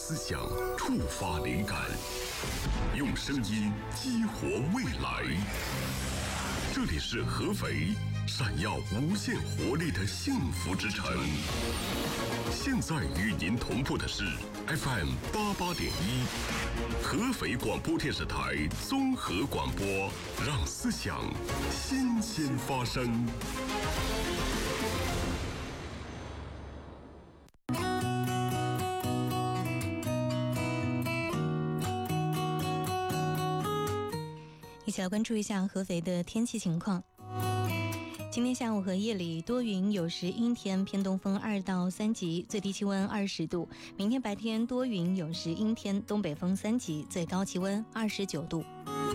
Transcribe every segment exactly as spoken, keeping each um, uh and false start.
思想，触发灵感，用声音激活未来。这里是合肥，闪耀无限活力的幸福之城。现在与您同步的是 F M 八八点一，合肥广播电视台综合广播，让思想新鲜发生。 一起来关注一下合肥的天气情况。今天下午和夜里多云，有时阴天，偏东风二到三级，最低气温二十度。明天白天多云，有时阴天，东北风三级，最高气温二十九度。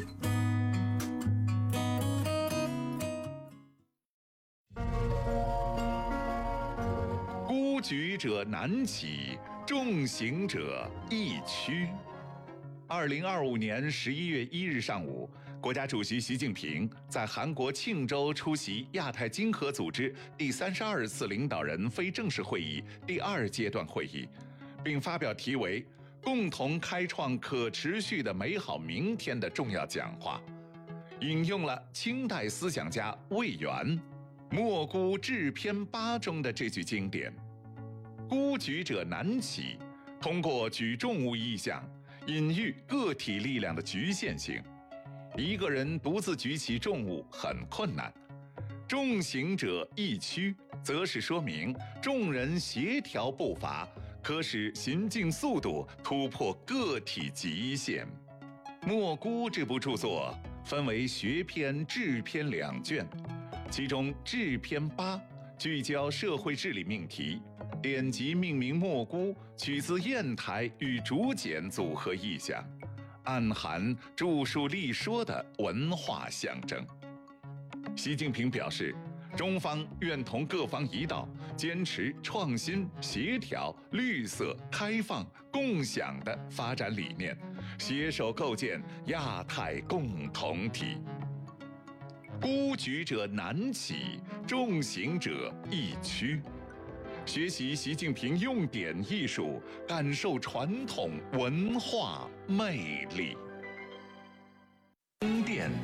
孤举者难起，重行者易趋。二零二五年十一月一日上午，国家主席习近平在韩国庆州出席亚太经合组织第三十二次领导人非正式会议第二阶段会议，并发表题为“共同开创可持续的美好明天”的重要讲话，引用了清代思想家魏源《莫孤致篇八》中的这句经典：“孤举者难起”，通过举重物意象隐喻个体力量的局限性，一个人独自举起重物很困难。重行者易趋，则是说明众人协调步伐，可使行进速度突破个体极限。《莫孤》这部著作分为学篇、志篇两卷，其中志篇八聚焦社会治理命题，典籍命名莫孤，取自砚台与竹简组合意象，暗含著述立说的文化象征。习近平表示，中方愿同各方一道，坚持创新、协调、绿色、开放、共享的发展理念，携手构建亚太共同体。孤举者难起，重行者易趋。学习习近平用典艺术，感受传统文化魅力。